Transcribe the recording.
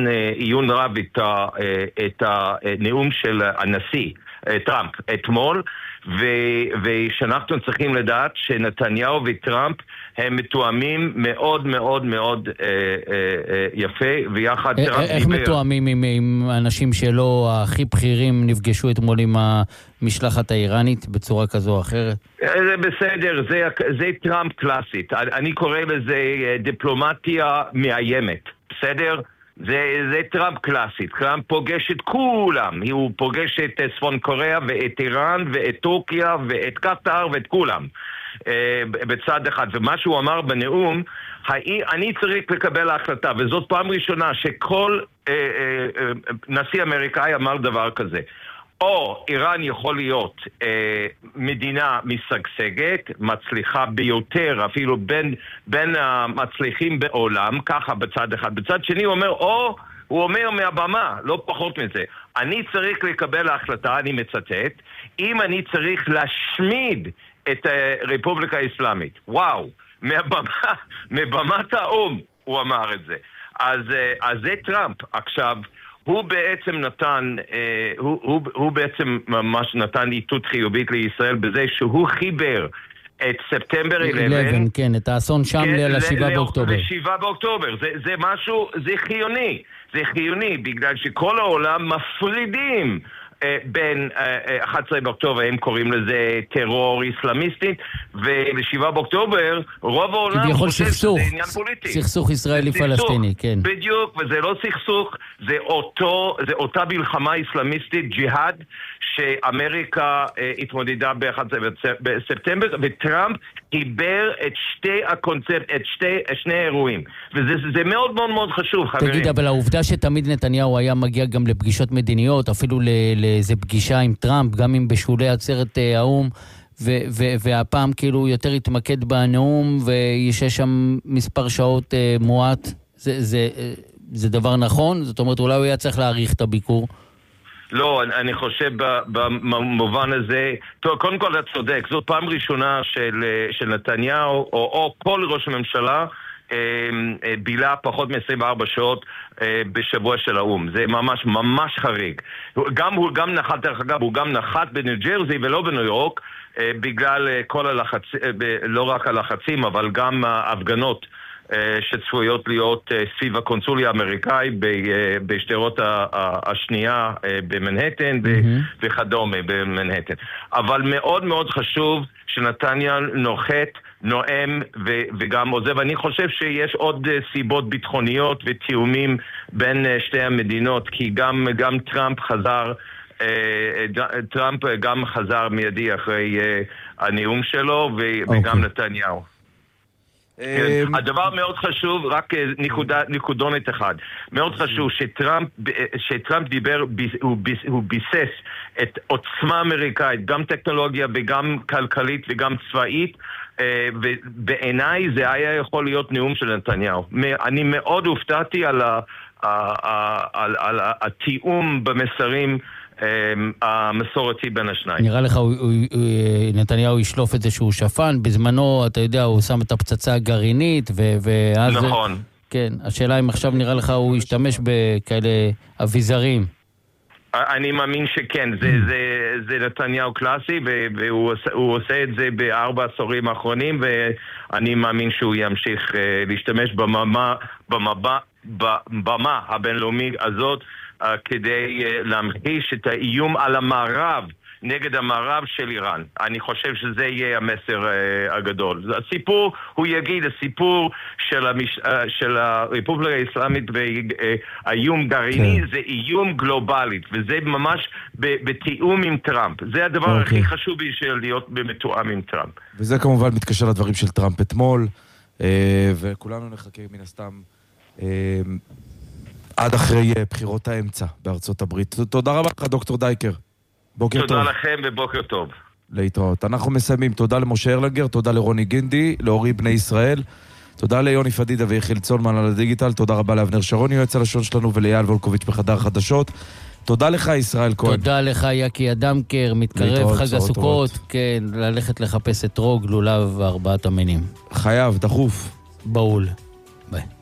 עיון רב את הנאום של הנשיא טראמפ אתמול, ושאנחנו צריכים לדעת שנתניהו וטראמפ הם מתואמים מאוד מאוד מאוד יפה, ויחד טראמפ דיבר. איך מתואמים עם אנשים שלא הכי בכירים נפגשו אתמול עם המשלחת האיראנית בצורה כזו או אחרת? זה בסדר, זה טראמפ קלאסית. אני קורא לזה דיפלומטיה מאיימת, בסדר? זה טראמפ קלאסית. טראמפ פוגש את כולם. הוא פוגש את צפון קוריאה ואת איראן ואת טורקיה ואת קטר ואת כולם בצד אחד. ומה שהוא אמר בנאום, אני צריך לקבל ההחלטה, וזאת פעם ראשונה שכל נשיא אמריקאי אמר דבר כזה. או איראן יכול להיות מדינה משגשגת, מצליחה ביותר, אפילו בין המצליחים בעולם, ככה בצד אחד. בצד שני הוא אומר מהבמה, לא פחות מזה. אני צריך לקבל ההחלטה, אני מצטט, אם אני צריך להשמיד את הרפובליקה האסלאמית. וואו, מבמת האום הוא אמר את זה. אז זה טראמפ. עכשיו, הוא בעצם ממש נתן איתות חיובית לישראל בזה שהוא חיבר את ספטמבר 11, כן, את האסון שם ל-7 באוקטובר. ל-7 באוקטובר. זה משהו, זה חיוני. זה חיוני בגלל שכל העולם מפרידים בין 11 באוקטובר, הם קוראים לזה טרור איסלאמיסטי, ול-7 באוקטובר רוב העולם חושב שזה עניין פוליטי. סכסוך ישראלי-פלסטיני, כן. בדיוק, וזה לא סכסוך, זה אותה מלחמה איסלאמיסטית, ג'יהאד, שאמריקה התמודדה ב-11 בספטמבר, וטראמפ חיבר את שתי הקונספט, את שני האירועים. וזה מאוד מאוד מאוד חשוב, חברים. תגיד, אבל העובדה שתמיד נתניהו היה מגיע גם לפגישות מדיניות, אפילו לאיזה פגישה עם טראמפ, גם אם בשולי עצרת האום, והפעם כאילו יותר התמקד בנאום, ויש שם מספר שעות מועט, זה דבר נכון? זאת אומרת, אולי הוא היה צריך להאריך את הביקור? לא, אני חושב במובן הזה, טוב, קודם כל אתה צודק, זאת פעם ראשונה של נתניהו, או כל ראש הממשלה, בילה פחות מ-24 שעות בשבוע של האום. זה ממש ממש חריג. הוא גם נחת, דרך אגב, הוא גם נחת בניו ג'רזי ולא בניו יורק, בגלל כל הלחצים, לא רק הלחצים, אבל גם ההפגנות שצפויות להיות סביב הקונסוליה האמריקאי בשדרות השנייה במנהטן וכדומה במנהטן. אבל מאוד מאוד חשוב שנתניה נואם וגם עוזב. אני חושב שיש עוד סיבות ביטחוניות ותיאומים בין שתי המדינות, כי גם טראמפ גם חזר מיידי אחרי הנאום שלו וגם נתניהו. הדבר מאוד חשוב, רק נקודונת אחד, מאוד חשוב שטראמפ דיבר, הוא ביסס את עוצמה אמריקאית, גם טכנולוגיה וגם כלכלית וגם צבאית, ובעיניי זה היה יכול להיות נאום של נתניהו. אני מאוד הופתעתי על התיאום במסרים המסורתי בין השניים. נראה לך נתניהו ישלוף את זה שהוא שפן, בזמנו אתה יודע הוא שם את הפצצה הגרעינית ואז נכון. כן, השאלה אם עכשיו נראה לך הוא ישתמש בכאלה אביזרים. אני מאמין שכן, זה נתניהו קלאסי והוא עושה את זה ב4 עשורים האחרונים, ואני מאמין שהוא ימשיך להשתמש בבמה הבינלאומית הזאת כדי להמחיש את האיום על המערב, נגד המערב של איראן. אני חושב שזה יהיה המסר הגדול. הסיפור, הוא יגיד, הסיפור של הרפובליקה האסלאמית והאיום גרעיני, זה איום גלובלית, וזה ממש בתיאום עם טראמפ. זה הדבר הכי חשוב של להיות במתואם עם טראמפ. וזה כמובן מתקשר לדברים של טראמפ אתמול, וכולנו נחכה מן הסתם עד אחרי בחירות האמצע בארצות הברית. תודה רבה לך, דוקטור דייקר. בוקר טוב. תודה לכם ובוקר טוב. להתראות. אנחנו מסיימים. תודה למשה ארלנגר, תודה לרוני גינדי, לאורי בני ישראל, תודה ליוני פדידה ויחיל צולמן על הדיגיטל, תודה רבה לאבנר שרון, יועץ הלשון שלנו, ולאייל וולקוביץ' בחדר חדשות. תודה לך, ישראל כהן. תודה לך, יקי אדמקר, מתקרב חג הסוכות, כן, ללכת לחפש את רוג, לולב וארבעת המינים. חייב, דחוף. באול. ביי.